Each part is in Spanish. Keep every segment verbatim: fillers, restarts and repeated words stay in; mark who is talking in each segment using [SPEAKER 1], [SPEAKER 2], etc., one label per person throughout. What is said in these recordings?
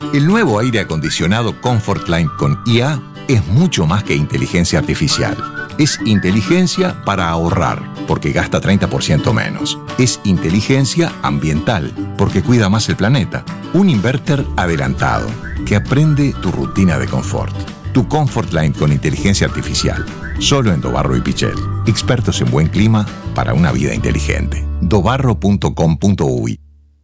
[SPEAKER 1] El nuevo aire acondicionado Comfortline con I A es mucho más que inteligencia artificial. Es inteligencia para ahorrar, porque gasta treinta por ciento menos. Es inteligencia ambiental, porque cuida más el planeta. Un inverter adelantado, que aprende tu rutina de confort. Tu Comfortline con inteligencia artificial. Solo en Dobarro y Pichel. Expertos en buen clima para una vida inteligente. dobarro punto com punto uy.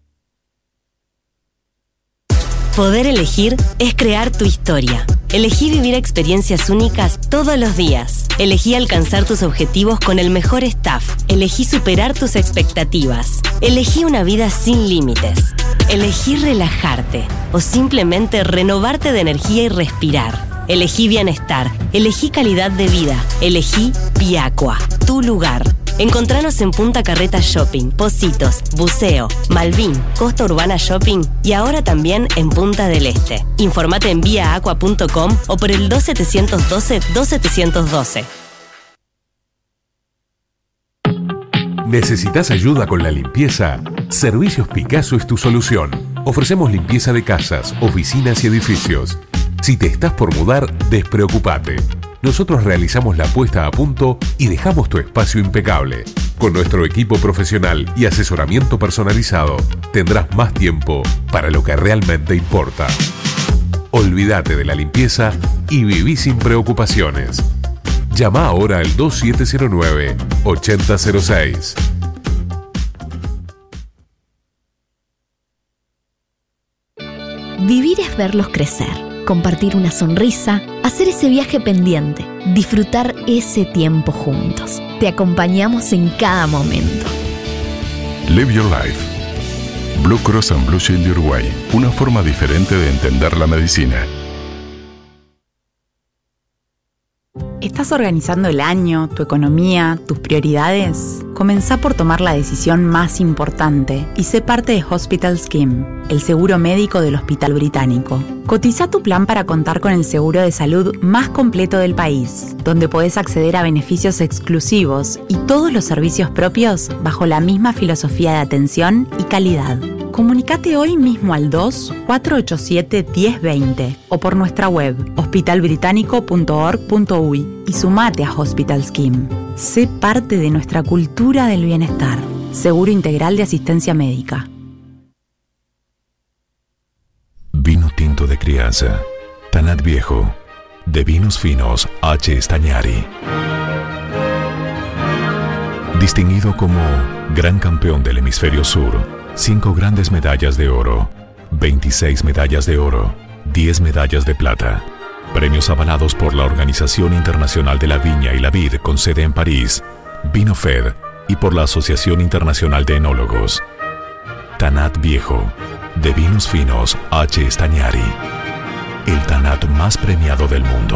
[SPEAKER 2] Poder elegir es crear tu historia. Elegí vivir experiencias únicas todos los días. Elegí alcanzar tus objetivos con el mejor staff. Elegí superar tus expectativas. Elegí una vida sin límites. Elegí relajarte o simplemente renovarte de energía y respirar. Elegí bienestar. Elegí calidad de vida. Elegí Viacua, tu lugar. Encontranos en Punta Carreta Shopping, Pocitos, Buceo, Malvin, Costa Urbana Shopping y ahora también en Punta del Este. Informate en vía aqua punto com o por el dos siete uno dos, dos siete uno dos.
[SPEAKER 3] ¿Necesitas ayuda con la limpieza? Servicios Picasso es tu solución. Ofrecemos limpieza de casas, oficinas y edificios. Si te estás por mudar, despreocupate. Nosotros realizamos la puesta a punto y dejamos tu espacio impecable. Con nuestro equipo profesional y asesoramiento personalizado, tendrás más tiempo para lo que realmente importa. Olvídate de la limpieza y viví sin preocupaciones. Llama ahora al dos siete cero nueve, ocho cero cero seis.
[SPEAKER 4] Vivir es verlos crecer. Compartir una sonrisa, hacer ese viaje pendiente, disfrutar ese tiempo juntos. Te acompañamos en cada momento.
[SPEAKER 5] Live Your Life. Blue Cross and Blue Shield de Uruguay. Una forma diferente de entender la medicina.
[SPEAKER 6] ¿Estás organizando el año, tu economía, tus prioridades? Comenzá por tomar la decisión más importante y sé parte de Hospital Scheme, el seguro médico del Hospital Británico. Cotiza tu plan para contar con el seguro de salud más completo del país, donde podés acceder a beneficios exclusivos y todos los servicios propios bajo la misma filosofía de atención y calidad. Comunicate hoy mismo al dos, cuatro ocho siete, uno cero dos cero o por nuestra web hospital británico punto org punto uy y sumate a Hospital Scheme. Sé parte de nuestra cultura del bienestar. Seguro Integral de Asistencia Médica.
[SPEAKER 5] Vino tinto de crianza. Tanat Viejo. De Vinos Finos H. Stagnari. Distinguido como Gran Campeón del Hemisferio Sur. Cinco grandes medallas de oro, veintiséis medallas de oro, diez medallas de plata. Premios avalados por la Organización Internacional de la Viña y la Vid con sede en París, VinoFed y por la Asociación Internacional de Enólogos. Tanat Viejo, de Vinos Finos H. Stagnari. El Tanat más premiado del mundo.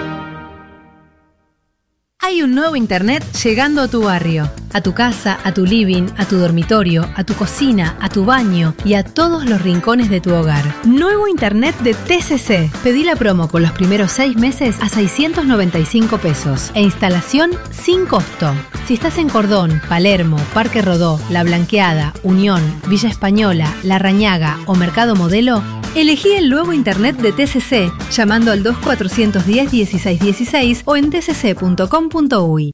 [SPEAKER 7] Hay un nuevo internet llegando a tu barrio, a tu casa, a tu living, a tu dormitorio, a tu cocina, a tu baño y a todos los rincones de tu hogar. Nuevo internet de T C C. Pedí la promo con los primeros seis meses a seiscientos noventa y cinco pesos e instalación sin costo. Si estás en Cordón, Palermo, Parque Rodó, La Blanqueada, Unión, Villa Española, La Rañaga o Mercado Modelo, elegí el nuevo internet de T C C llamando al dos cuatro uno cero, uno seis uno seis o en t c c punto com punto uy.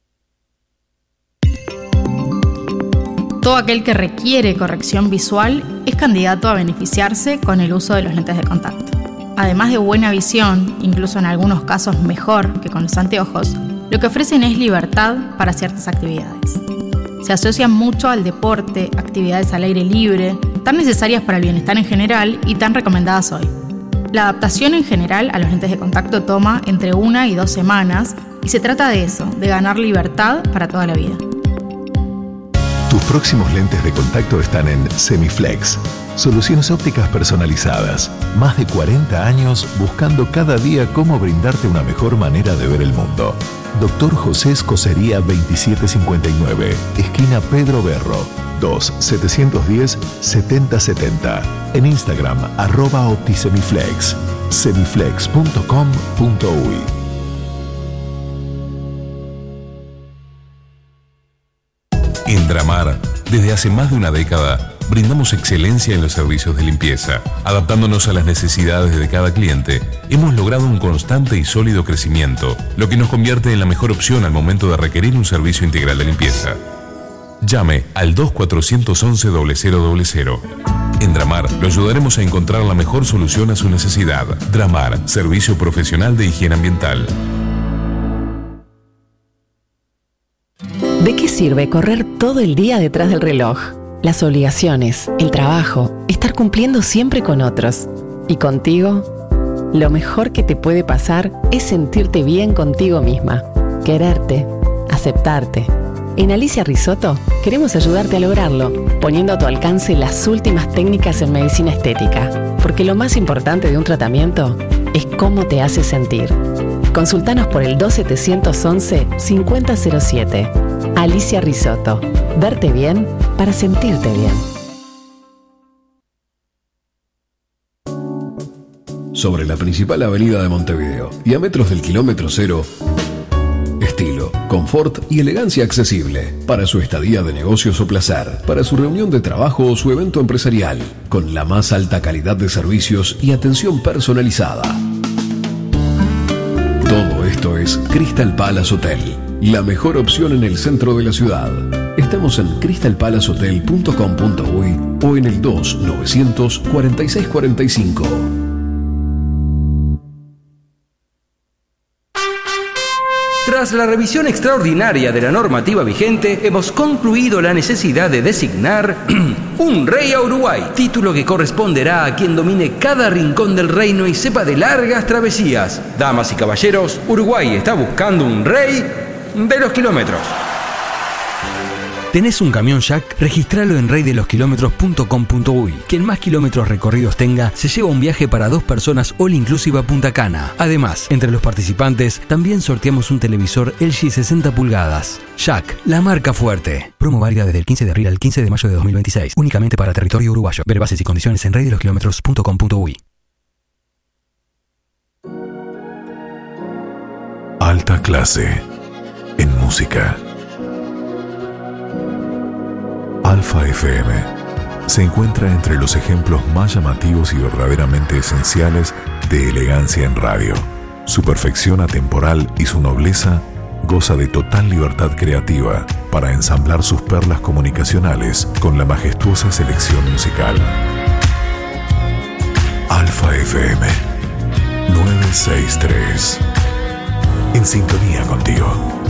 [SPEAKER 8] Todo aquel que requiere corrección visual es candidato a beneficiarse con el uso de los lentes de contacto. Además de buena visión, incluso en algunos casos mejor que con los anteojos, lo que ofrecen es libertad para ciertas actividades. Se asocian mucho al deporte, actividades al aire libre, tan necesarias para el bienestar en general y tan recomendadas hoy. La adaptación en general a los lentes de contacto toma entre una y dos semanas y se trata de eso, de ganar libertad para toda la vida.
[SPEAKER 9] Tus próximos lentes de contacto están en Semiflex. Soluciones ópticas personalizadas. Más de cuarenta años buscando cada día cómo brindarte una mejor manera de ver el mundo. Doctor José Escocería veintisiete cincuenta y nueve, esquina Pedro Berro, dos siete uno cero, siete cero siete cero. En Instagram, arroba OptiSemiflex. semiflex punto com punto uy.
[SPEAKER 10] En Dramar, desde hace más de una década,
[SPEAKER 3] brindamos excelencia en los servicios de limpieza. Adaptándonos a las necesidades de cada cliente, hemos logrado un constante y sólido crecimiento, lo que nos convierte en la mejor opción al momento de requerir un servicio integral de limpieza. Llame al dos cuatro uno uno cero cero cero cero. En Dramar lo ayudaremos a encontrar la mejor solución a su necesidad. Dramar, servicio profesional de higiene ambiental.
[SPEAKER 10] ¿De qué sirve correr todo el día detrás del reloj? Las obligaciones, el trabajo, estar cumpliendo siempre con otros. ¿Y contigo? Lo mejor que te puede pasar es sentirte bien contigo misma, quererte, aceptarte. En Alicia Risotto queremos ayudarte a lograrlo, poniendo a tu alcance las últimas técnicas en medicina estética, porque lo más importante de un tratamiento es cómo te hace sentir. Consultanos por el dos siete uno uno cinco cero cero siete. Alicia Risotto. Verte bien para sentirte bien.
[SPEAKER 11] Sobre la principal avenida de Montevideo y a metros del kilómetro cero, estilo, confort y elegancia accesible para su estadía de negocios o placer, para su reunión de trabajo o su evento empresarial, con la más alta calidad de servicios y atención personalizada. Todo esto es Crystal Palace Hotel, la mejor opción en el centro de la ciudad. Estamos en crystal palace hotel punto com punto uy o en el dos novecientos cuarenta y seis cuarenta y cinco.
[SPEAKER 12] Tras la revisión extraordinaria de la normativa vigente, hemos concluido la necesidad de designar un rey a Uruguay, título que corresponderá a quien domine cada rincón del reino y sepa de largas travesías. Damas y caballeros, Uruguay está buscando un rey de los kilómetros.
[SPEAKER 13] ¿Tenés un camión Jack? Registralo en rey de los kilómetros punto com punto uy. Quien más kilómetros recorridos tenga, se lleva un viaje para dos personas all inclusive a Punta Cana. Además, entre los participantes, también sorteamos un televisor L G sesenta pulgadas. Jack, la marca fuerte. Promo válida desde el quince de abril al quince de mayo de dos mil veintiséis. Únicamente para territorio uruguayo. Ver bases y condiciones en rey de los kilómetros punto com punto uy.
[SPEAKER 5] Alta clase en música. Alfa F M se encuentra entre los ejemplos más llamativos y verdaderamente esenciales de elegancia en radio. Su perfección atemporal y su nobleza goza de total libertad creativa para ensamblar sus perlas comunicacionales con la majestuosa selección musical. Alfa F M novecientos sesenta y tres. En sintonía contigo.